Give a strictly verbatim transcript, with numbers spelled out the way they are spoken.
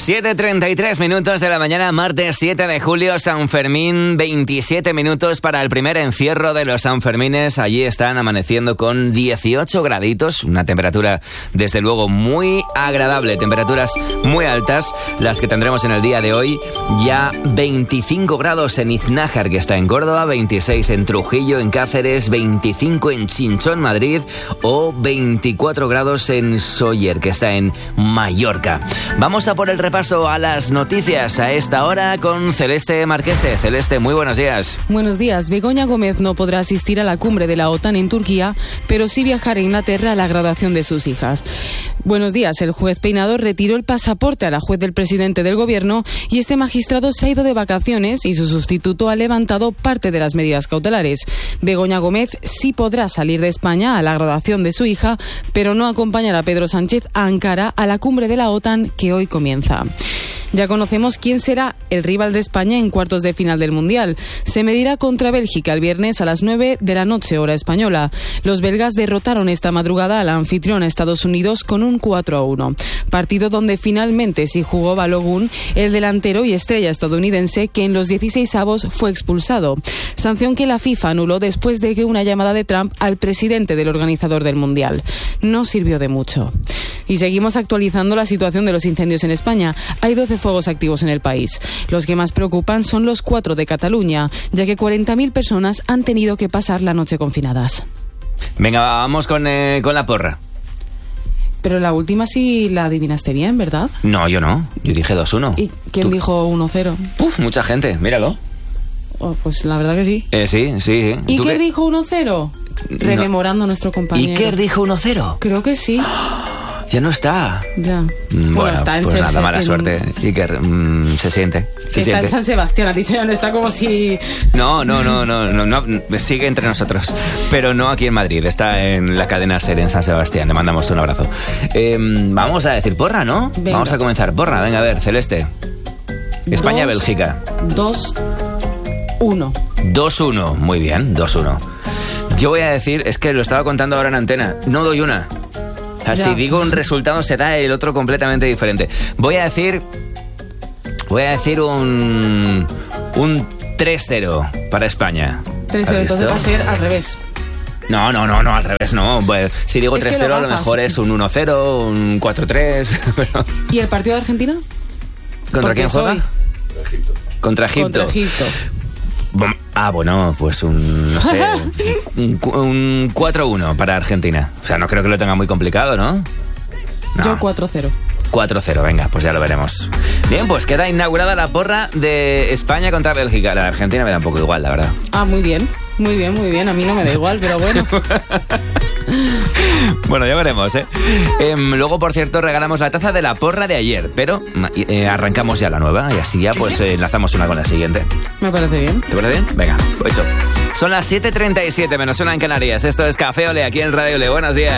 siete treinta y tres minutos de la mañana, martes siete de julio, San Fermín, veintisiete minutos para el primer encierro de los Sanfermines. Allí están amaneciendo con dieciocho graditos, una temperatura desde luego muy agradable, temperaturas muy altas, las que tendremos en el día de hoy. Ya veinticinco grados en Iznájar, que está en Córdoba, veintiséis en Trujillo, en Cáceres, veinticinco en Chinchón, Madrid, o veinticuatro grados en Sóller, que está en Mallorca. Vamos a por el repaso a las noticias a esta hora con Celeste Marquese. Celeste, muy buenos días. Buenos días. Begoña Gómez no podrá asistir a la cumbre de la OTAN en Turquía, pero sí viajar a Inglaterra a la graduación de sus hijas. Buenos días. El juez Peinado retiró el pasaporte a la juez del presidente del gobierno y este magistrado se ha ido de vacaciones y su sustituto ha levantado parte de las medidas cautelares. Begoña Gómez sí podrá salir de España a la graduación de su hija, pero no acompañará a Pedro Sánchez a Ankara a la cumbre de la OTAN que hoy comienza. Ya conocemos quién será el rival de España en cuartos de final del Mundial. Se medirá contra Bélgica el viernes a las nueve de la noche, hora española. Los belgas derrotaron esta madrugada a la anfitriona Estados Unidos con un cuatro a uno. Partido donde finalmente sí jugó Balogun, el delantero y estrella estadounidense que en los dieciseisavos fue expulsado. Sanción que la FIFA anuló después de que una llamada de Trump al presidente del organizador del Mundial. No sirvió de mucho. Y seguimos actualizando la situación de los incendios en España. Hay doce fuegos activos en el país. Los que más preocupan son los cuatro de Cataluña, ya que cuarenta mil personas han tenido que pasar la noche confinadas. Venga, vamos con, eh, con la porra. Pero la última sí la adivinaste bien, ¿verdad? No, yo no. Yo dije dos uno. ¿Y quién ¿Tú? dijo uno cero? Puf, mucha gente, míralo. Oh, pues la verdad que sí. Eh, sí, sí. sí. ¿Y Iker dijo uno cero? Rememorando no. a nuestro compañero. ¿Iker dijo uno cero? Creo que sí. Ya no está. Ya. Bueno, bueno está en pues nada, mala en... suerte. Iker, mmm, se siente. Se está siente. en San Sebastián, ha dicho, ya no está como si... No, no, no, no, no, no, sigue entre nosotros. Pero no aquí en Madrid, está en la cadena SER en San Sebastián. Le mandamos un abrazo. Eh, vamos a decir porra, ¿no? Venga. Vamos a comenzar. Porra, venga, a ver, Celeste. España-Bélgica. dos uno. dos uno, muy bien, dos uno. Yo voy a decir, es que lo estaba contando ahora en antena, no doy una. Si ya. digo un resultado se da el otro completamente diferente. Voy a decir Voy a decir un Un tres cero para España. tres cero, entonces va a ser al revés. No, no, no, no, al revés no. Pues, si digo tres cero a lo mejor es un uno cero, un cuatro tres. Pero... ¿Y el partido de Argentina? ¿Contra Porque quién juega? Soy... Contra Egipto. Contra Egipto. Ah, bueno, pues un, no sé, un, un cuatro uno para Argentina. O sea, no creo que lo tenga muy complicado, ¿no? no. Yo cuatro cero. cuatro cero, venga, pues ya lo veremos. Bien, pues queda inaugurada la porra de España contra Bélgica. La Argentina me da un poco igual, la verdad. Ah, muy bien, muy bien, muy bien. A mí no me da igual, pero bueno. Bueno, ya veremos, ¿eh? eh Luego, por cierto, regalamos la taza de la porra de ayer, pero eh, arrancamos ya la nueva y así ya pues eh, enlazamos una con la siguiente. Me parece bien. ¿Te parece bien? Venga, pues eso. Son las siete treinta y siete menos una en Canarias. Esto es Café Ole aquí en Radio Ole. Buenos días.